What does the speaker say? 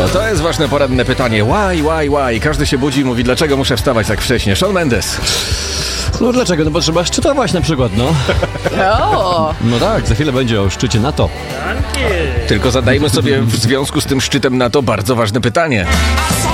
To jest ważne poranne pytanie. Why? Każdy się budzi i mówi, dlaczego muszę wstawać tak wcześnie? Shawn Mendes. No dlaczego? No bo trzeba szczytować na przykład, no. No tak, za chwilę będzie o szczycie NATO. Tylko zadajmy sobie w związku z tym szczytem NATO bardzo ważne pytanie.